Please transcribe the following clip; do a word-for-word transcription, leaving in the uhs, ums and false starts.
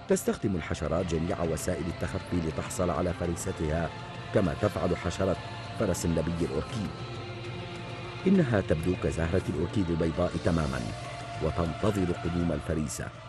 تستخدم الحشرات جميع وسائل التخفي لتحصل على فريستها، كما تفعل حشرة فرس النبي الأوركيد. إنها تبدو كزهرة الأوركيد البيضاء تماما، وتنتظر قدوم الفريسة.